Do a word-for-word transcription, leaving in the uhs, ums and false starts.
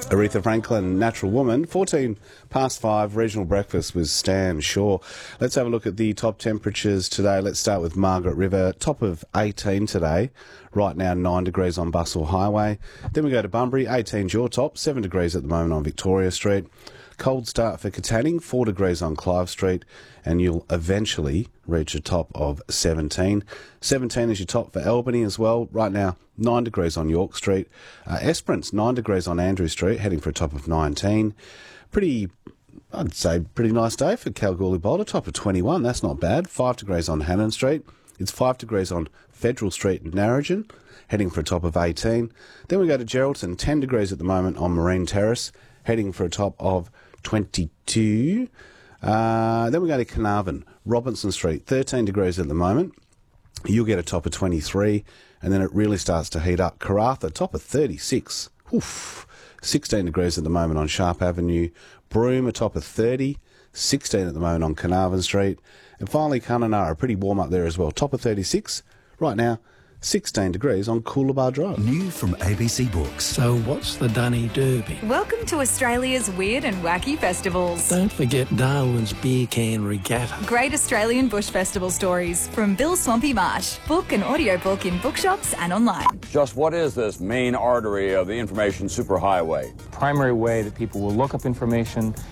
Aretha Franklin, Natural Woman. fourteen past five, regional breakfast with Stan Shaw. Let's have a look at the top temperatures today. Let's start with Margaret River, top of eighteen today. Right now, nine degrees on Bustle Highway. Then we go to Bunbury, eighteen's your top, seven degrees at the moment on Victoria Street. Cold start for Katanning, four degrees on Clive Street, and you'll eventually reach a top of seventeen. seventeen is your top for Albany as well. Right now, nine degrees on York Street. Uh, Esperance, nine degrees on Andrew Street, heading for a top of nineteen. Pretty, I'd say, pretty nice day for Kalgoorlie Boulder, top of twenty-one. That's not bad. five degrees on Hannon Street. It's five degrees on Federal Street in Narrogin, heading for a top of eighteen. Then we go to Geraldton, ten degrees at the moment on Marine Terrace, heading for a top of twenty-two. Uh, then we go to Carnarvon, Robinson Street, thirteen degrees at the moment. You'll get a top of twenty-three, and then it really starts to heat up. Karratha, top of thirty-six. Oof. sixteen degrees at the moment on Sharp Avenue. Broome, a top of thirty. sixteen at the moment on Carnarvon Street. And finally, Kununurra, pretty warm up there as well. Top of thirty-six. Right now, sixteen degrees on Coolabah Drive. New from A B C Books. So what's the Dunny Derby? Welcome to Australia's weird and wacky festivals. Don't forget Darwin's Beer Can Regatta. Great Australian Bush Festival stories from Bill Swampy Marsh. Book an audiobook in bookshops and online. Just what is this main artery of the information superhighway? Primary way that people will look up information